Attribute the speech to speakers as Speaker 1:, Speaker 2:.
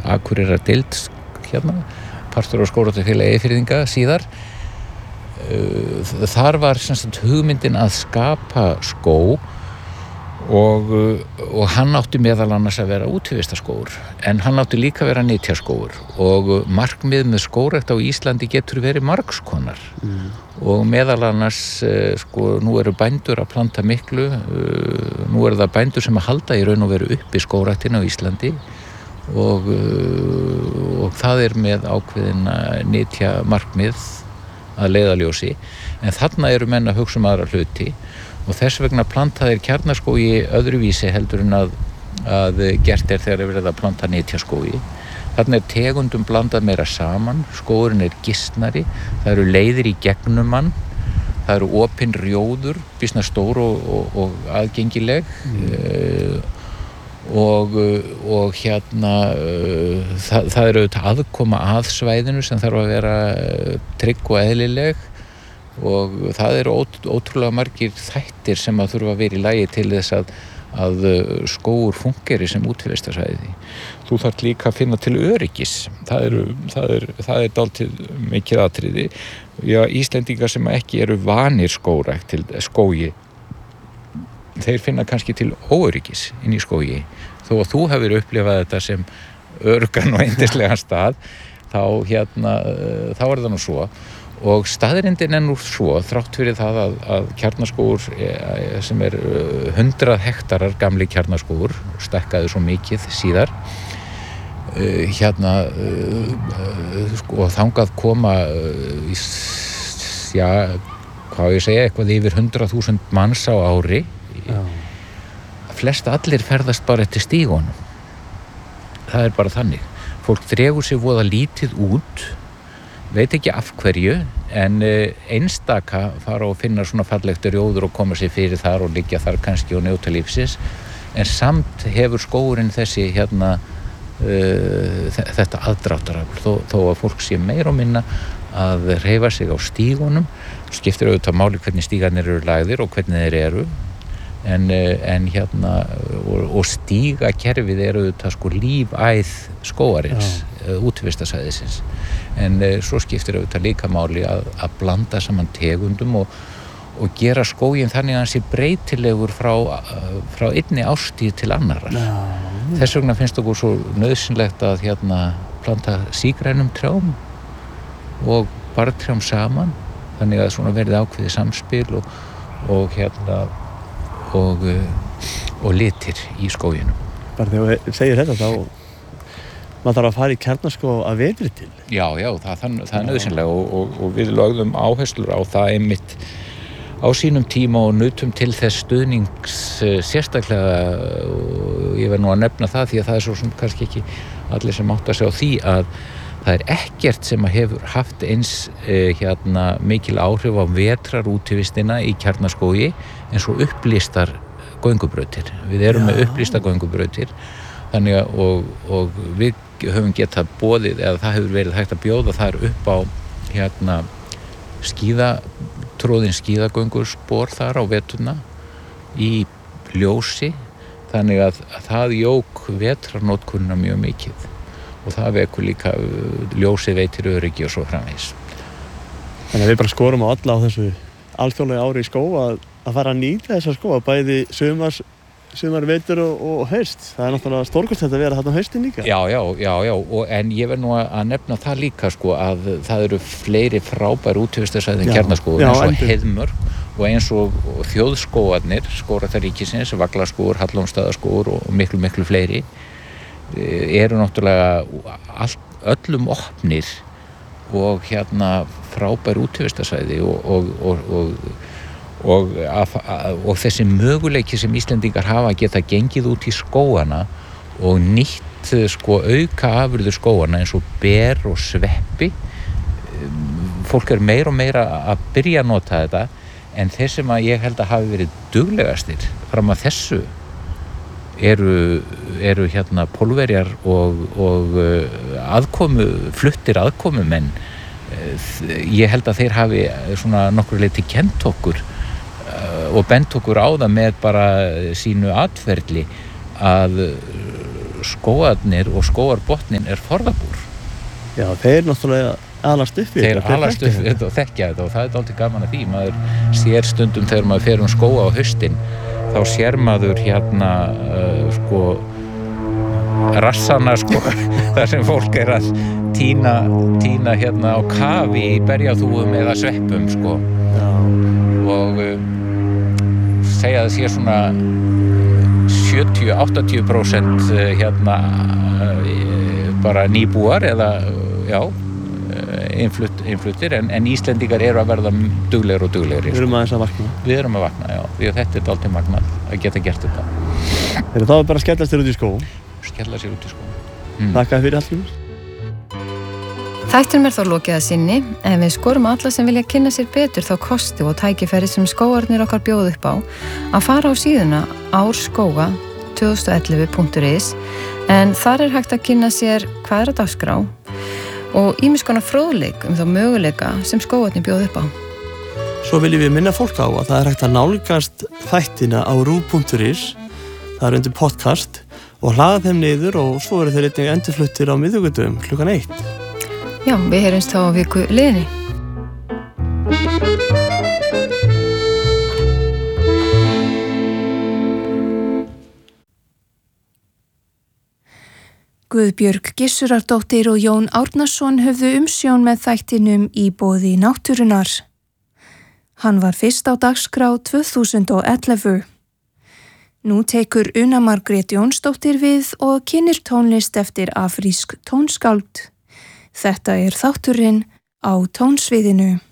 Speaker 1: Akureyrardeild hérna, partur á skógræktarfélagi Eyfirðinga síðar. Þar var sem sagt hugmyndin að skapa skóg og hann átti meðal annars að vera útivistarskógur, en hann átti líka að vera nytjaskógur og markmið með skógrækt á Íslandi getur verið margskonar og meðal annars nú eru bændur að planta miklu, nú eru það bændur sem að halda í raun og veru uppi skógræktina á Íslandi og það með ákveðin nytja markmið að leiðarljósi, en þarna eru menn að hugsa aðra hluti og þess vegna planta þeir kjarnaskógi öðruvísi heldur en að gert þegar verið að planta nytjaskógi. Þarna tegundum blandað meira saman, skógurinn gistnari, það eru leiðir í gegnum hann, það eru opin rjóður, býsna stór og aðgengileg og hérna það eru auðvitað aðkoma að svæðinu sem þarf að vera trygg og eðlileg og það eru ótrúlega margir þættir sem að þurfa að vera í lagi til þess að skógur fungeri sem útivistarsvæði. Þú þarft líka að finna til öryggis. Það er dálítið mikið atriði. Já, Íslendingar sem ekki eru vanir skógrækt til skógi, þeir finna kannski til óöryggis inn í skógi. Þó að þú hefur upplifað þetta sem öruggan og yndislegan stað, þá er það nú svo. Og staðreyndin nú svo, þrátt fyrir það að kjarnaskógur sem 100 hektarar gamli kjarnaskógur, stækkaði svo mikið síðar, og þangað koma, eitthvað yfir 100.000 manns á ári, flest allir ferðast bara eftir stígunum. Það bara þannig. Fólk dregur sig voða lítið út, veit ekki af hverju, en einstaka fara og finna svona fallegt rjóður og koma sér fyrir þar og liggja þar kannski og njóta lífsins, en samt hefur skógurinn þessi þetta aðdráttarafl, þó að fólk sé meira og minna að hreyfa sig á stígunum, skiptir auðvitað máli hvernig stígarnir eru lagðir og hvernig þeir eru, og stígakerfið auðvitað lífæð skógarins, útivistarsvæðisins, en svo skiptir auðvitað líka máli að blanda saman tegundum og gera skóginn þannig að hann sé breytilegur frá einni árstíð til annarrar. Þess vegna finnst okkur svo nauðsynlegt að planta sígrænum trjám og barrtrjám saman, þannig að svona verði ákveðið samspil og litir í skóginum.
Speaker 2: Bara þegar þú segir þetta þá maður þarf að fara í kjarnaskóg að vetri til.
Speaker 1: Já, það nauðsynlega og við lögðum áherslur á það einmitt á sínum tíma og nutum til þess stuðnings sérstaklega, og ég verð nú að nefna það því að það svo sem kannski ekki allir sem átta sig á því að það ekkert sem hefur haft eins mikil áhrif á vetrarútivistina í kjarnaskógi eins og upplýstar göngubrautir. Við erum með upplýstar göngubrautir, þannig að og við höfum getað boðið, eða það hefur verið hægt að bjóða þar upp á tróðin skíðagönguspor þar á veturna í ljósi, þannig að það jók vetrarnótkunina mjög mikið og það vekur líka ljósi veitir öryggi og svo framvegis.
Speaker 2: Þannig að við bara skorum á alla á þessu alþjóðlega ári í skóg að fara að nýta þessa skóga bæði sumar, vetur og haust. Það náttúrulega stórkostlegt að vera þarna haustin líka.
Speaker 1: Já, en ég verð nú að nefna það líka að það eru fleiri frábær útivistarsvæði en kjarnaskógur, eins og Heiðmörk og eins og þjóðskógarnir, Skógræktarríkisins, Vaglaskógur, Hallormsstaðaskógur og miklu fleiri eru náttúrulega öllum opnir og frábær útivistarsvæði og þessi möguleiki sem Íslendingar hafa að geta gengið út í skógana og nýtt auka afurðir skógana eins og ber og sveppi. Fólk meira og meira að byrja að nota þetta, en þeir sem að ég held að hafi verið duglegastir fram að þessu eru Pólverjar og fluttir aðkomumenn. Ég held að þeir hafi svona nokkur leyti kennt okkur og bent okkur á það með bara sínu atferli að skógarnir og skógarbotnin forðabúr.
Speaker 2: Já, þeir náttúrulega alast upp við
Speaker 1: Þeir alast upp við þetta og þekkja þetta og það dálítið gaman að því. Maður sér stundum þegar maður fer skóga á haustin, þá sér maður rassana þar sem fólk að tína á kafi í berjaþúfum eða sveppum
Speaker 2: Já.
Speaker 1: Og segja að það sé svona 70-80% bara nýbúar eða innfluttir en Íslendingar eru að verða duglegri og duglegri.
Speaker 2: Við erum aðeins að vakna.
Speaker 1: Við erum að vakna, já, því að þetta dálítið magnað að geta gert þetta.
Speaker 2: Þá bara að skella sér út í skó.
Speaker 1: Skella sér út í skó.
Speaker 2: Þakka fyrir allt.
Speaker 3: Þættinum þá lokið að sinni, en við skorum alla sem vilja kynna sér betur þá kosti og tækifæri sem skógarnir okkar bjóða upp á að fara á síðuna árskóga2011.is en þar hægt að kynna sér hvað á dagskrá og ýmiss konar fróðleik þá möguleika sem skógarnir bjóða upp á.
Speaker 2: Svo viljum við minna fólk á að það hægt að nálgast þættina á ru.is, það undir podcast og hlaða þeim niður og svo eru þeir einnig endurfluttir á miðvikudögum 1:00.
Speaker 3: Já, við heyrumst þá á viku liðinni.
Speaker 4: Guðbjörg Gissurardóttir og Jón Árnason höfðu umsjón með þættinum Í boði náttúrunnar. Hann var fyrst á dagskrá 2011. Nú tekur Una Margrét Jónsdóttir við og kynnir tónlist eftir afrísk tónskáld. Þetta þátturinn á tónsviðinu.